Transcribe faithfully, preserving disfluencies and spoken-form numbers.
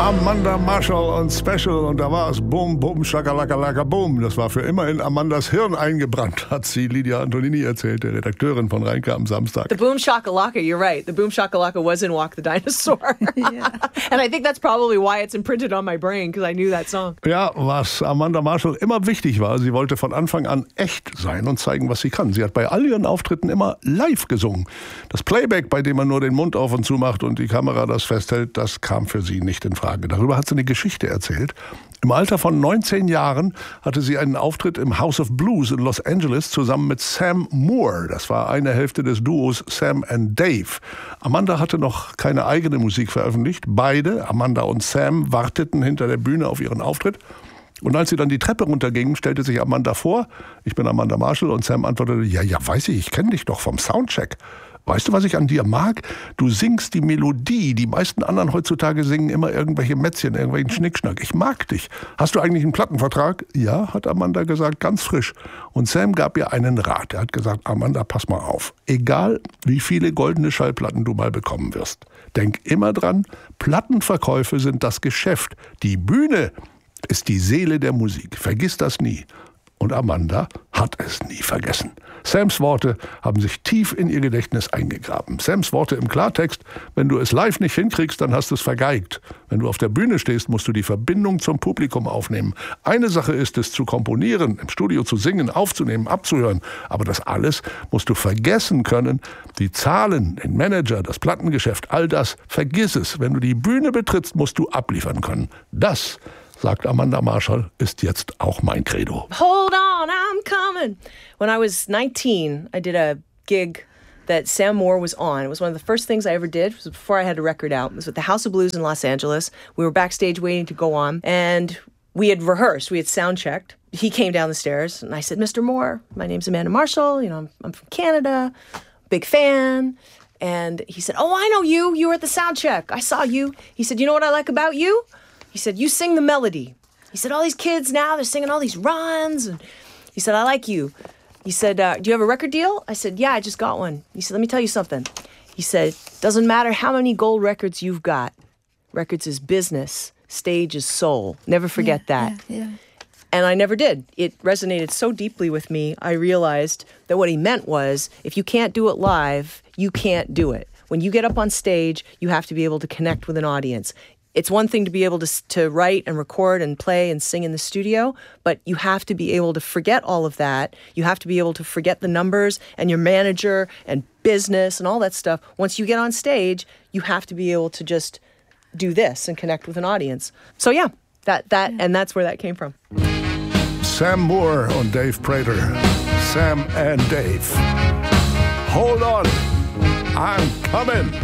Amanda Marshall und Special, und da war es Bum, Bum, Schakalakalaka, Bum. Das war für immer in Amandas Hirn eingebrannt, hat sie Lydia Antonini erzählt, der Redakteurin von Reinke am Samstag. The Boom Shakalaka, you're right. The Boom Shakalaka was in Walk the Dinosaur. Yeah. And I think that's probably why it's imprinted on my brain, because I knew that song. Ja, was Amanda Marshall immer wichtig war, sie wollte von Anfang an echt sein und zeigen, was sie kann. Sie hat bei all ihren Auftritten immer live gesungen. Das Playback, bei dem man nur den Mund auf und zu macht und die Kamera das festhält, das kam für sie nicht in Frage. Darüber hat sie eine Geschichte erzählt. Im Alter von neunzehn Jahren hatte sie einen Auftritt im House of Blues in Los Angeles zusammen mit Sam Moore. Das war eine Hälfte des Duos Sam and Dave. Amanda hatte noch keine eigene Musik veröffentlicht. Beide, Amanda und Sam, warteten hinter der Bühne auf ihren Auftritt. Und als sie dann die Treppe runtergingen, stellte sich Amanda vor, ich bin Amanda Marshall, und Sam antwortete, ja, ja, weiß ich, ich kenne dich doch vom Soundcheck. Weißt du, was ich an dir mag? Du singst die Melodie. Die meisten anderen heutzutage singen immer irgendwelche Mätzchen, irgendwelchen Schnickschnack. Ich mag dich. Hast du eigentlich einen Plattenvertrag? Ja, hat Amanda gesagt, ganz frisch. Und Sam gab ihr einen Rat. Er hat gesagt, Amanda, pass mal auf. Egal, wie viele goldene Schallplatten du mal bekommen wirst. Denk immer dran, Plattenverkäufe sind das Geschäft. Die Bühne ist die Seele der Musik. Vergiss das nie. Und Amanda hat es nie vergessen. Sams Worte haben sich tief in ihr Gedächtnis eingegraben. Sams Worte im Klartext: Wenn du es live nicht hinkriegst, dann hast du es vergeigt. Wenn du auf der Bühne stehst, musst du die Verbindung zum Publikum aufnehmen. Eine Sache ist es, zu komponieren, im Studio zu singen, aufzunehmen, abzuhören. Aber das alles musst du vergessen können. Die Zahlen, den Manager, das Plattengeschäft, all das, vergiss es. Wenn du die Bühne betrittst, musst du abliefern können. Das, sagt Amanda Marshall, ist jetzt auch mein Credo. Hold on, I'm coming. When I was nineteen, I did a gig that Sam Moore was on. It was one of the first things I ever did. It was before I had a record out. It was at the House of Blues in Los Angeles. We were backstage waiting to go on, and we had rehearsed. We had sound checked. He came down the stairs, and I said, Mister Moore, my name's Amanda Marshall. You know, I'm, I'm from Canada, big fan. And he said, oh, I know you. You were at the sound check. I saw you. He said, you know what I like about you? He said, you sing the melody. He said, all these kids now, they're singing all these runs. And he said, I like you. He said, uh, do you have a record deal? I said, yeah, I just got one. He said, let me tell you something. He said, doesn't matter how many gold records you've got. Records is business. Stage is soul. Never forget yeah, that. Yeah, yeah. And I never did. It resonated so deeply with me, I realized that what he meant was, if you can't do it live, you can't do it. When you get up on stage, you have to be able to connect with an audience. It's one thing to be able to to write and record and play and sing in the studio, but you have to be able to forget all of that. You have to be able to forget the numbers and your manager and business and all that stuff. Once you get on stage, you have to be able to just do this and connect with an audience. So yeah, that that yeah. and that's where that came from. Sam Moore und Dave Prater. Sam and Dave. Hold on, I'm coming.